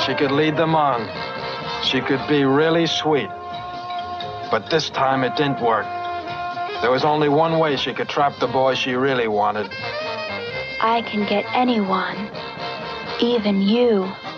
She could lead them on. She could be really sweet. But this time it didn't work. There was only one way she could trap the boy she really wanted. I can get anyone, even you.